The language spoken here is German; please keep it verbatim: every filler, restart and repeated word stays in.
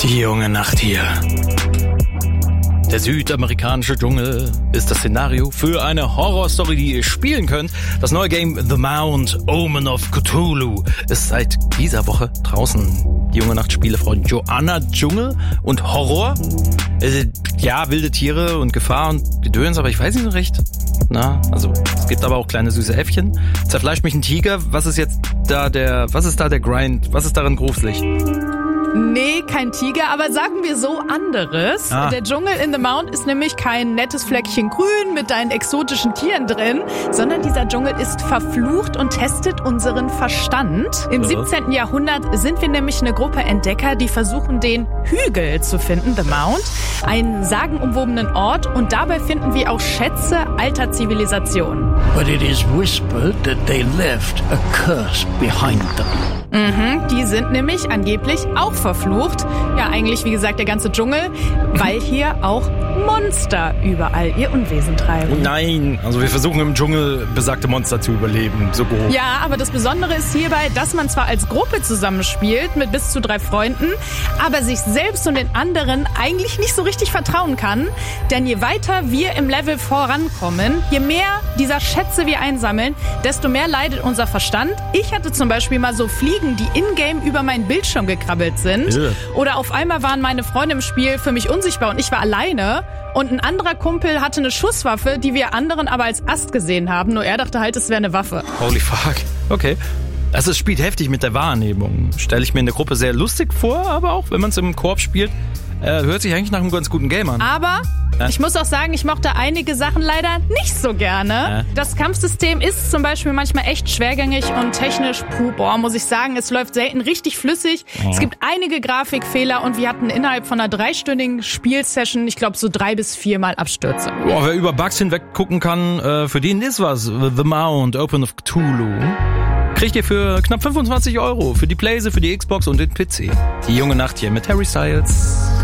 Die junge Nacht hier. Der südamerikanische Dschungel ist das Szenario für eine Horrorstory, die ihr spielen könnt. Das neue Game The Mount, Omen of Cthulhu ist seit dieser Woche draußen. Die junge Nacht-Spielefrau Joanna Dschungel und Horror. Äh, ja, wilde Tiere und Gefahr und Gedöns, aber ich weiß nicht so recht. Na, also es gibt aber auch kleine süße Äffchen. Zerfleischt mich ein Tiger. Was ist jetzt da der, was ist da der Grind? Was ist darin gruselig? Nee, kein Tiger, aber sagen wir so anderes. Ah. Der Dschungel in The Mount ist nämlich kein nettes Fleckchen grün mit deinen exotischen Tieren drin, sondern dieser Dschungel ist verflucht und testet unseren Verstand. Im Ja. siebzehnten. Jahrhundert sind wir nämlich eine Gruppe Entdecker, die versuchen, den Hügel zu finden, The Mount, einen sagenumwobenen Ort, und dabei finden wir auch Schätze alter Zivilisationen. But it is whispered that they left a curse behind them. Mhm, die sind nämlich angeblich auch verflucht. Ja, eigentlich wie gesagt der ganze Dschungel, weil hier auch Monster überall ihr Unwesen treiben. Nein, also wir versuchen im Dschungel besagte Monster zu überleben, so grob. Ja, aber das Besondere ist hierbei, dass man zwar als Gruppe zusammenspielt mit bis zu drei Freunden, aber sich selbst und den anderen eigentlich nicht so richtig vertrauen kann. Denn je weiter wir im Level vorankommen, je mehr dieser Schätze wir einsammeln, desto mehr leidet unser Verstand. Ich hatte zum Beispiel mal so Fliegen, die in-game über meinen Bildschirm gekrabbelt sind. Ja. Oder auf einmal waren meine Freunde im Spiel für mich unsichtbar und ich war alleine. Und ein anderer Kumpel hatte eine Schusswaffe, die wir anderen aber als Ast gesehen haben. Nur er dachte halt, es wäre eine Waffe. Holy fuck. Okay. Also es spielt heftig mit der Wahrnehmung. Stelle ich mir in der Gruppe sehr lustig vor, aber auch wenn man es im Koop spielt, äh, hört sich eigentlich nach einem ganz guten Game an. Aber Ja. ich muss auch sagen, ich mochte einige Sachen leider nicht so gerne. Ja. Das Kampfsystem ist zum Beispiel manchmal echt schwergängig und technisch, puh, boah, muss ich sagen, es läuft selten richtig flüssig. Ja. Es gibt einige Grafikfehler und wir hatten innerhalb von einer dreistündigen Spielsession, ich glaube, so drei bis viermal Abstürze. Boah, wer über Bugs hinweg gucken kann, äh, für den ist was. The Mount, Open of Cthulhu. Kriegt ihr für knapp fünfundzwanzig Euro für die Playse, für die Xbox und den P C. Die junge Nacht hier mit Harry Styles.